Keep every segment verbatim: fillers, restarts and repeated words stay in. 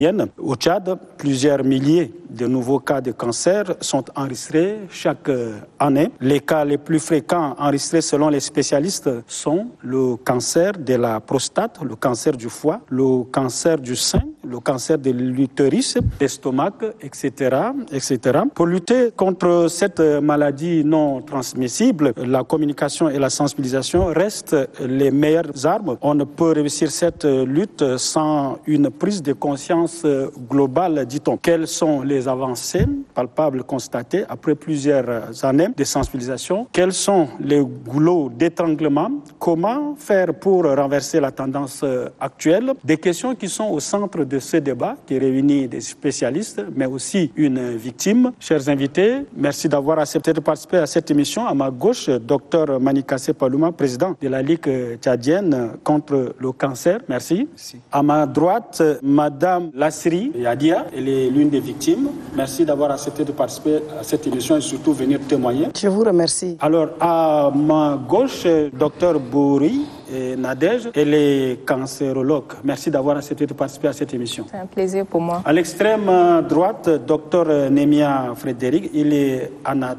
Au Tchad, plusieurs milliers de nouveaux cas de cancer sont enregistrés chaque année. Les cas les plus fréquents enregistrés selon les spécialistes sont le cancer de la prostate, le cancer du foie, le cancer du sein, le cancer de l'utérus, l'estomac, et cetera, et cetera. Pour lutter contre cette maladie non transmissible, la communication et la sensibilisation restent les meilleures armes. On ne peut réussir cette lutte sans une prise de conscience globale, dit-on. Quelles sont les avancées palpables constatées après plusieurs années de sensibilisation? Quels sont les goulots d'étranglement? Comment faire pour renverser la tendance actuelle? Des questions qui sont au centre de ce débat qui réunit des spécialistes, mais aussi une victime. Chers invités, merci d'avoir accepté de participer à cette émission. À ma gauche, docteur Manikassé Palouma, président de la Ligue tchadienne contre le cancer. Merci. Merci. À ma droite, madame Lassiri Yadia, elle est l'une des victimes. Merci d'avoir accepté de participer à cette émission et surtout venir témoigner. Je vous remercie. Alors, à ma gauche, docteur Bouri Nadège, elle est cancérologue. Merci d'avoir accepté de participer à cette émission. C'est un plaisir pour moi. À l'extrême droite, docteur Nemia Frédéric, il est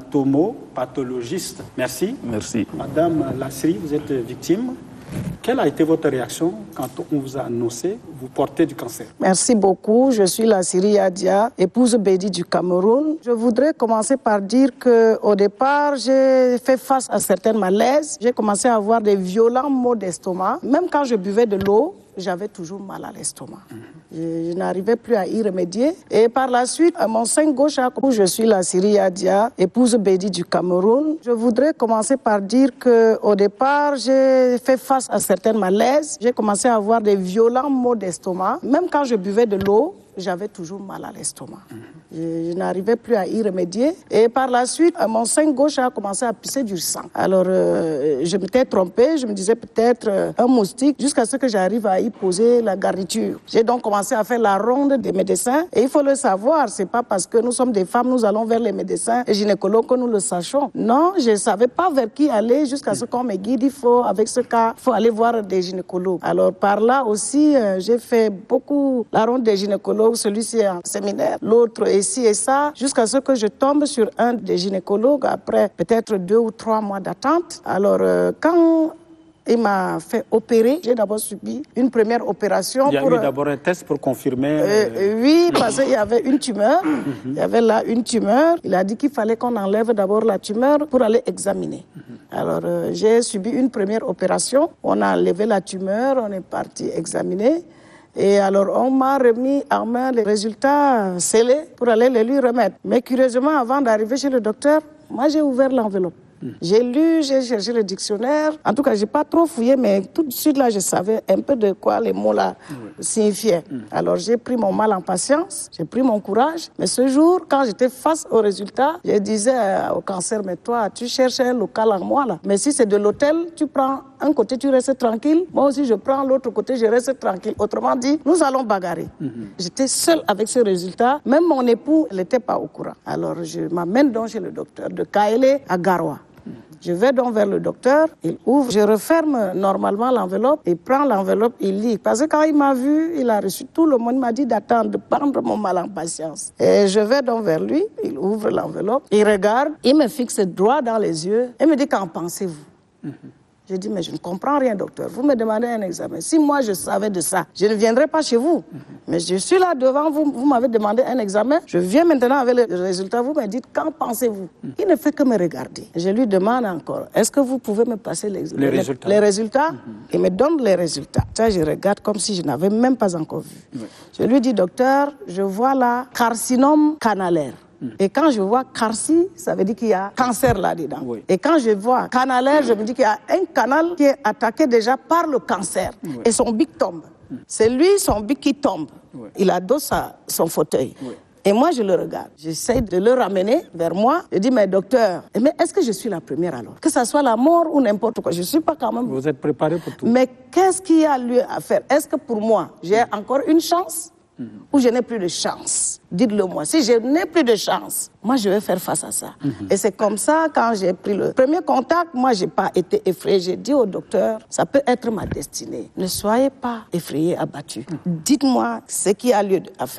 anatomopathologiste. Merci. Merci. Madame Lassiri, vous êtes victime. Quelle a été votre réaction quand on vous a annoncé vous portez du cancer? Merci beaucoup. Je suis Lassiri Yadia, épouse Bédi du Cameroun. Je voudrais commencer par dire qu'au départ, j'ai fait face à certains malaises. J'ai commencé à avoir des violents maux d'estomac. Même quand je buvais de l'eau, j'avais toujours mal à l'estomac. Mmh. Je, je n'arrivais plus à y remédier. Et par la suite, à mon sein gauche, où je suis Lassiri Yadia, épouse Bédi du Cameroun, je voudrais commencer par dire qu'au départ, j'ai fait face à certains malaises. J'ai commencé à avoir des violents maux d'estomac. Même quand je buvais de l'eau, j'avais toujours mal à l'estomac. Mmh. Je, je n'arrivais plus à y remédier. Et par la suite, mon sein gauche a commencé à pisser du sang. Alors, euh, je m'étais trompée. Je me disais peut-être euh, un moustique jusqu'à ce que j'arrive à y poser la garniture. J'ai donc commencé à faire la ronde des médecins. Et il faut le savoir, c'est pas parce que nous sommes des femmes, nous allons vers les médecins et gynécologues que nous le sachons. Non, je ne savais pas vers qui aller jusqu'à ce qu'on me guide. Il faut, avec ce cas, il faut aller voir des gynécologues. Alors, par là aussi, euh, j'ai fait beaucoup la ronde des gynécologues. Celui-ci est en séminaire, l'autre ici et ça, jusqu'à ce que je tombe sur un des gynécologues après peut-être deux ou trois mois d'attente. Alors, euh, quand il m'a fait opérer, j'ai d'abord subi une première opération. Il y a pour, eu d'abord un test pour confirmer... Euh, euh, oui, parce qu'il y avait une tumeur. Mm-hmm. Il y avait là une tumeur. Il a dit qu'il fallait qu'on enlève d'abord la tumeur pour aller examiner. Mm-hmm. Alors, euh, j'ai subi une première opération. On a enlevé la tumeur, on est parti examiner. Et alors, on m'a remis en main les résultats scellés pour aller les lui remettre. Mais curieusement, avant d'arriver chez le docteur, moi, j'ai ouvert l'enveloppe. Mm. J'ai lu, j'ai cherché le dictionnaire. En tout cas, je n'ai pas trop fouillé, mais tout de suite, là, je savais un peu de quoi les mots-là mm. signifiaient. Mm. Alors, j'ai pris mon mal en patience, j'ai pris mon courage. Mais ce jour, quand j'étais face aux résultats, je disais au cancer, mais toi, tu cherches un local en moi, là. Mais si c'est de l'hôtel, tu prends un côté, tu restes tranquille. Moi aussi, je prends l'autre côté, je reste tranquille. Autrement dit, nous allons bagarrer. Mm-hmm. J'étais seule avec ce résultat. Même mon époux n'était pas au courant. Alors, je m'amène donc chez le docteur de Kaélé à Garoua. Je vais donc vers le docteur, il ouvre, je referme normalement l'enveloppe, il prend l'enveloppe, il lit. Parce que quand il m'a vu, il a reçu tout le monde, il m'a dit d'attendre, de prendre mon mal en patience. Et je vais donc vers lui, il ouvre l'enveloppe, il regarde, il me fixe droit dans les yeux, et me dit, qu'en pensez-vous? Mm-hmm. Je dis, mais je ne comprends rien, docteur. Vous me demandez un examen. Si moi, je savais de ça, je ne viendrais pas chez vous. Mm-hmm. Mais je suis là devant vous, vous m'avez demandé un examen. Je viens maintenant avec le résultat. Vous me dites, qu'en pensez-vous? Mm-hmm. Il ne fait que me regarder. Je lui demande encore, est-ce que vous pouvez me passer les, les résultats, les résultats mm-hmm. Il me donne les résultats. Ça, je regarde comme si je n'avais même pas encore vu. Oui. Je lui dis, docteur, je vois là carcinome canalaire. Et quand je vois carci, ça veut dire qu'il y a cancer là-dedans. Oui. Et quand je vois canalaire, je me dis qu'il y a un canal qui est attaqué déjà par le cancer. Oui. Et son bic tombe. Mm. C'est lui, son bic qui tombe. Oui. Il adosse à son fauteuil. Oui. Et moi, je le regarde. J'essaie de le ramener vers moi. Je dis, mais docteur, mais est-ce que je suis la première alors? Que ça soit la mort ou n'importe quoi. Je ne suis pas quand même... Vous êtes préparé pour tout. Mais qu'est-ce qu'il y a lieu à faire? Est-ce que pour moi, j'ai encore une chance? Mm-hmm. Ou je n'ai plus de chance? Dites-le moi. Si je n'ai plus de chance, moi, je vais faire face à ça. Mm-hmm. Et c'est comme ça, quand j'ai pris le premier contact, moi, je n'ai pas été effrayée. J'ai dit au docteur, ça peut être ma destinée. Ne soyez pas effrayé, abattu. Mm-hmm. Dites-moi ce qu'il y a lieu à faire.